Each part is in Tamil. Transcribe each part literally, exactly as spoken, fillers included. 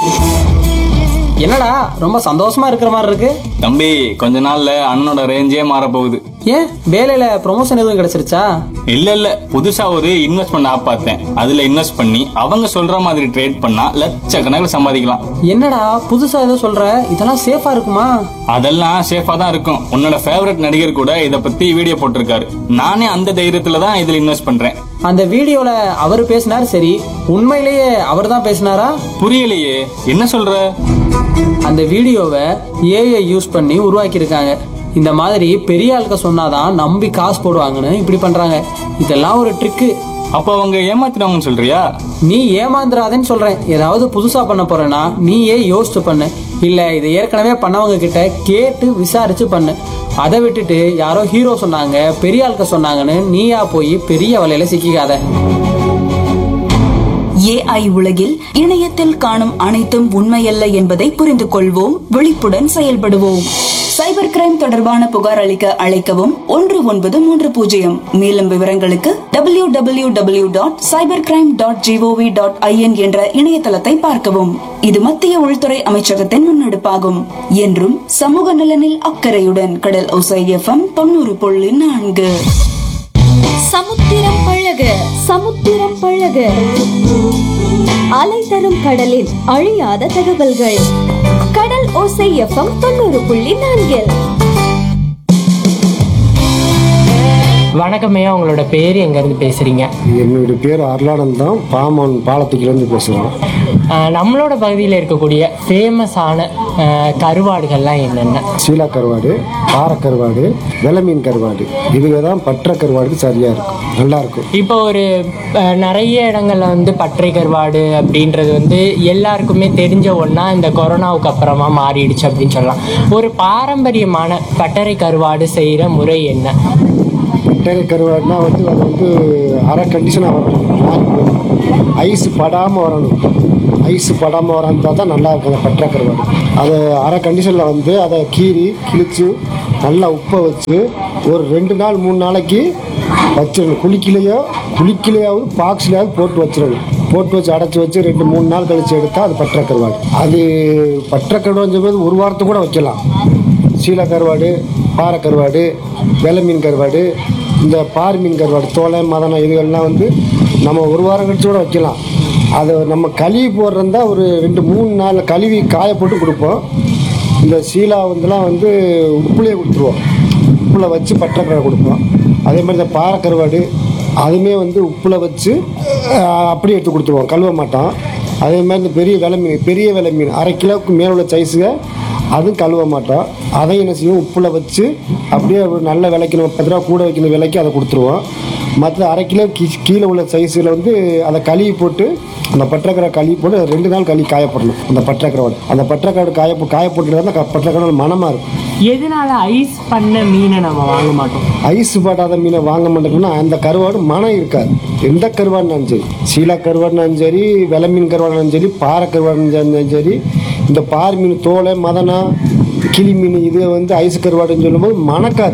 என்னடா ரொம்ப சந்தோஷமா இருக்கிற மாதிரி இருக்கு. தம்பி, கொஞ்ச நாள்ல அண்ணனோட ரேஞ்சே மாற போகுது. ஏன் வேலையில ப்ரொமோஷன் எதுவும் கிடைச்சிருச்சா? இல்ல இல்ல புதுசா ஒரு இன்வெஸ்ட்மெண்ட் ஆப் பார்த்தேன். அதுல இன்வெஸ்ட் பண்ணி அவங்க சொல்ற மாதிரி ட்ரேட் பண்ணா லட்சக்கணக்கில் சம்பாதிக்கலாம். என்னடா புதுசா ஏதோ சொல்ற? இதெல்லாம் சேஃபா இருக்குமா? அதெல்லாம் சேஃபா தான் இருக்கும். உன்னோட ஃபேவரட் நடிகர் கூட இத பத்தி வீடியோ போட்டிருக்காரு. நானே அந்த தைரியத்துல தான் இதுல இன்வெஸ்ட் பண்றேன். அந்த வீடியோல அவர் பேசினாரு, சரி உண்மையிலேயே அவர் தான் பேசினாரா? புரியலையே, என்ன சொல்ற? அந்த வீடியோவை ஏஐ யூஸ் பண்ணி உருவாக்கி இருக்காங்க. இந்த மாதிரி பெரிய ஆளுக்க சொன்னாதான் நம்பி காசு போடுவாங்கன்னு இப்படி பண்றாங்க. இதெல்லாம் ஒரு ட்ரிக்கு. அப்ப அவங்க ஏமாத்தினவங்கன்னு சொல்றியா? நீ ஏமாந்துராதேன்னு சொல்றேன். ஏதாவது புதுசா பண்ண போறேன்னா நீயே யோசிச்சு பண்ணு. இல்ல இதை ஏற்கனவே பண்ணவங்க கிட்ட கேட்டு விசாரிச்சு பண்ணு. அதை விட்டுட்டு யாரோ ஹீரோ சொன்னாங்க, பெரிய ஆளுக்க சொன்னாங்கன்னு நீயா போய் பெரிய வலையில சிக்கிக்காத. ஏஐ உலகில் இணையத்தில் காணும் அனைத்தும் உண்மையல்ல என்பதை புரிந்து கொள்வோம், விழிப்புடன் செயல்படுவோம். சைபர் கிரைம் தொடர்பான புகார் அளிக்க அழைக்கவும் ஒன்று ஒன்பது மூன்று பூஜ்ஜியம். மேலும் விவரங்களுக்கு W W W dot cyber crime dot gov dot IN என்ற இணையதளத்தை பார்க்கவும். இது மத்திய உள்துறை அமைச்சகத்தின் முன்னெடுப்பாகும். என்றும் சமூக நலனில் அக்கறையுடன் கடல் ஓசை எஃப்எம் தொண்ணூறு புள்ளி நான்கு. சமுத்திரம் பழக சமுத்திரம் பழக அலை தரும் கடலில் அழியாத தகவல்கள். கடல் ஓசை எஃப்எம் தொண்ணூறு புள்ளி நான்கில். வணக்கம் ஐயா, உங்களோட பேர் எங்கேருந்து பேசுகிறீங்க? என்னுடைய பேர் அருளானந்தம், பாமன் பாலத்துக்கிலேருந்து பேசுகிறோம். நம்மளோட பகுதியில் இருக்கக்கூடிய ஃபேமஸான கருவாடுகள்லாம் என்னென்ன? சீலா கருவாடு, பாறை கருவாடு, வெலை மீன் கருவாடு, இதுவே தான் பற்ற கருவாடுக்கு சரியாக இருக்கும், நல்லாயிருக்கும். இப்போ ஒரு நிறைய இடங்களில் வந்து பற்றை கருவாடு அப்படின்றது வந்து எல்லாருக்குமே தெரிஞ்ச ஒன்றா இந்த கொரோனாவுக்கு அப்புறமா மாறிடுச்சு அப்படின்னு சொல்லலாம். ஒரு பாரம்பரியமான பட்டறை கருவாடு செய்கிற முறை என்ன? பட்டறை கருவாடுனா வந்து அது வந்து அரை கண்டிஷனாக வரணும், ஐஸ் படாமல் வரணும். ஐஸ் படாமல் வராந்தா தான் நல்லா இருக்கும் அந்த பட்டறை கருவாடு. அதை அரை கண்டிஷனில் வந்து அதை கீறி கிழித்து நல்லா உப்பை வச்சு ஒரு ரெண்டு நாள் மூணு நாளைக்கு வச்சிடணும். குளிக்கிலையோ குளிக்கிலையாவது பாக்ஸ்லையாவது போட்டு வச்சிடணும். போட்டு வச்சு அடைச்சி வச்சு ரெண்டு மூணு நாள் கழித்து எடுத்தால் அது பட்டறை கருவாடு. அது பட்டறை கருவாடுன்னு சொல்லும்போது ஒரு வாரத்தை கூட வைக்கலாம். சீலா கருவாடு, பாறை கருவாடு, வெலை மீன் கருவாடு, இந்த பாறை மீன் கருவாடு, தோலை மதனம், இதுகள்லாம் வந்து நம்ம ஒரு வாரம் கழிச்சு கூட வைக்கலாம். அதை நம்ம கழுவி போடுறதா ஒரு ரெண்டு மூணு நாள் கழுவி காய போட்டு கொடுப்போம். இந்த சீலா வந்துலாம் வந்து உப்புலேயே கொடுத்துருவோம். உப்பில் வச்சு பட்டறை கருவாடு கொடுப்போம். அதே மாதிரி இந்த பாறை கருவாடு அதுவுமே வந்து உப்பில் வச்சு அப்படியே எடுத்து கொடுத்துருவோம், கழுவ மாட்டோம். அதே மாதிரி இந்த பெரிய வெலை மீன், பெரிய வெலை மீன் அரை கிலோவுக்கு மேலே உள்ள சைஸுங்க, அதுவும் கழுவ மாட்டோம். அதையும் என்ன செய்வோம், உப்பில் வச்சு அப்படியே ஒரு நல்ல விலைக்கு, பத்து ரூபா கூட வைக்கணும் விலைக்கு அதை கொடுத்துருவோம். மற்ற அரை கிலோ கீ கீழே உள்ள சைஸில் வந்து அதை கழுவி போட்டு அந்த பட்டறைக்கரை கழுவி போட்டு ரெண்டு நாள் கழுவி காயப்படணும். அந்த பட்டறைக்கரோடு அந்த பட்டறைக்கரோடு காய காய போட்டுட்டு தான் பட்டறைக்கரோட மனமாக இருக்கும். எதனால ஐஸ் பண்ண மீனை நம்ம வாங்க மாட்டோம்? ஐஸ் படாத மீனை வாங்க மாட்டோம்னா அந்த கருவாடு மனம் இருக்காது. எந்த கருவாடுனாலும் சரி, சீலா கருவாடுனாலும் சரி, வெலை மீன் கருவாடுனாலும் சரி, பாறை கருவாடுனாலும் சரி, இந்த பாறை மீன் தோலை மதனம் கிளி மீன் இது வந்து ஐஸ் கருவாடுன்னு சொல்லும்போது மணக்காது.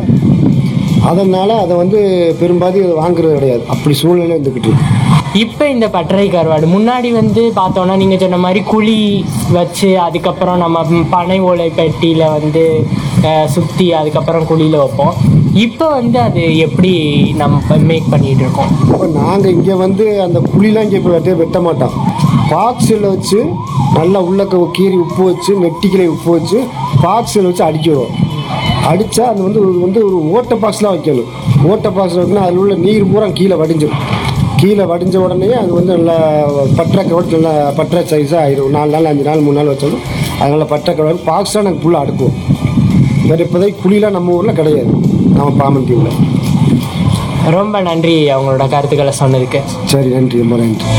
அதனால் அதை வந்து பெரும்பாதி வாங்குறது கிடையாது. அப்படி சூழ்நிலை வந்துக்கிட்டு இருக்கு. இப்போ இந்த பட்டறை கருவாடு முன்னாடி வந்து பார்த்தோன்னா நீங்கள் சொன்ன மாதிரி குழி வச்சு அதுக்கப்புறம் நம்ம பனை ஓலை பெட்டியில் வந்து சுற்றி அதுக்கப்புறம் குழியில் வைப்போம். இப்போ வந்து அது எப்படி நம்ம மேக் பண்ணிகிட்டு இருக்கோம்? இப்போ நாங்கள் இங்கே வந்து அந்த குழிலாம் இங்கே இப்போ வெட்ட வெட்ட மாட்டோம். பாக்ஸில் வச்சு நல்லா உள்ளக்க கீரி உப்பு வச்சு நெட்டிக்கிளை உப்பு வச்சு பாக்ஸில் வச்சு அடிக்கிடுவோம். அடித்தா அது வந்து வந்து ஒரு ஓட்டை பாக்ஸ்லாம் வைக்கணும். ஓட்டை பாக்ஸில் வைக்கணும், அதில் உள்ள நீர் பூரா கீழே வடிஞ்சிடும். கீழே வடிஞ்ச உடனே அது வந்து நல்லா பட்டறை கருவாடு நல்லா பட்டறை சைஸாக ஆயிடும். நாலு நாள் அஞ்சு நாள் மூணு நாள் வச்சாலும் அதனால் பட்டறை கருவாடு பாக்ஸாக நாங்கள் ஃபுல்லாக அடுக்குவோம். வேறு இப்போதைக்கு குழிலாம் நம்ம ஊரில் கிடையாது, நம்ம பாமன் தீவில். ரொம்ப நன்றி அவங்களோட கருத்துக்களை சொன்னதுக்கு. சரி, நன்றி, ரொம்ப நன்றி.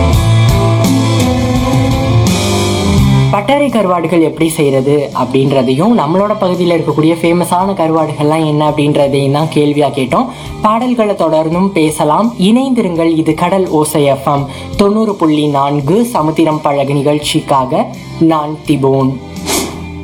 பட்டறை கருவாடுகள் எப்படி செய்கிறது அப்படின்றதையும் நம்மளோட பகுதியில் இருக்கக்கூடிய ஃபேமஸான கருவாடுகள்லாம் என்ன அப்படின்றதையும் தான் கேள்வியாக கேட்டோம். பாடல்களை தொடர்ந்தும் பேசலாம். இணைந்திருங்கள். இது கடல் ஓசை எஃப்எம் தொண்ணூறு புள்ளி நான்கு சமுத்திரம் பழகு நிகழ்ச்சிக்காக நான் திபோன்.